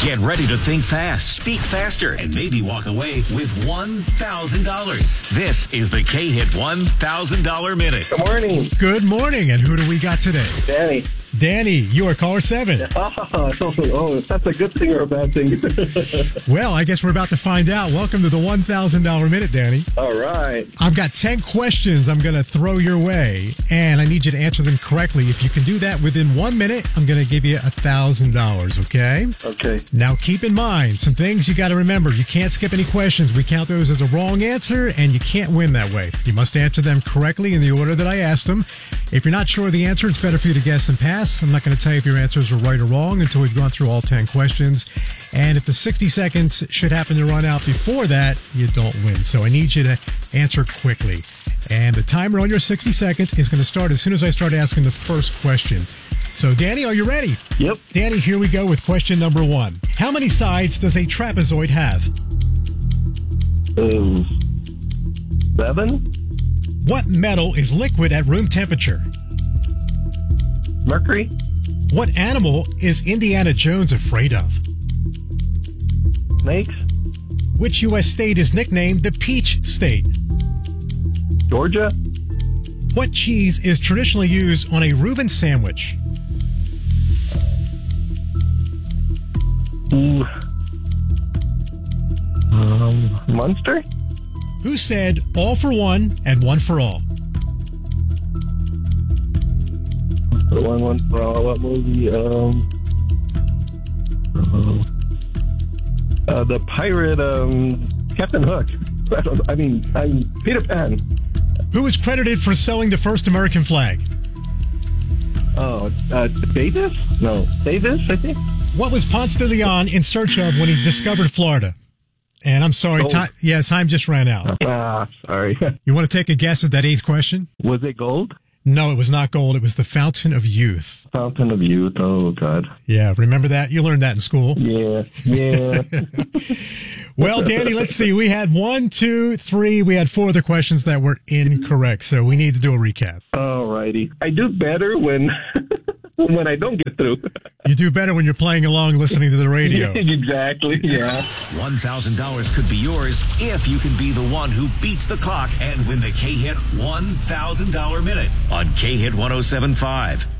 Get ready to think fast, speak faster, and maybe walk away with $1,000. This is the K-Hit $1,000 Minute. Good morning. Good morning. And who do we got today? Danny. Danny, you are caller 7. Oh, that's a good thing or a bad thing? Well, I guess we're about to find out. Welcome to the $1,000 Minute, Danny. All right. I've got 10 questions I'm going to throw your way, and I need you to answer them correctly. If you can do that within 1 minute, I'm going to give you $1,000, okay? Okay. Now, keep in mind, some things you got to remember. You can't skip any questions. We count those as a wrong answer, and you can't win that way. You must answer them correctly in the order that I asked them. If you're not sure of the answer, it's better for you to guess and pass. I'm not going to tell you if your answers are right or wrong until we've gone through all 10 questions. And if the 60 seconds should happen to run out before that, you don't win. So I need you to answer quickly. And the timer on your 60 seconds is going to start as soon as I start asking the first question. So, Danny, are you ready? Yep. Danny, here we go with question number 1. How many sides does a trapezoid have? 7. What metal is liquid at room temperature? Mercury. What animal is Indiana Jones afraid of? Snakes. Which U.S. state is nicknamed the Peach State? Georgia. What cheese is traditionally used on a Reuben sandwich? Munster. Who said all for one and one for all? One for all. What movie? The pirate, Captain Hook. I mean, Peter Pan. Who is credited for selling the first American flag? Oh, Davis? No, Davis, I think. What was Ponce de Leon in search of when he discovered Florida? And I'm sorry, time just ran out. Sorry. You want to take a guess at that 8th question? Was it gold? No, it was not gold. It was the Fountain of Youth. Fountain of Youth. Oh, God. Yeah, remember that? You learned that in school. Yeah. Well, Danny, let's see. We had 1, 2, 3. We had 4 other questions that were incorrect, so we need to do a recap. All righty. I do better when when I don't get through. You do better when you're playing along listening to the radio. Exactly, yeah. $1,000 could be yours if you can be the one who beats the clock and win the K-Hit $1,000 Minute on K-Hit 107.5.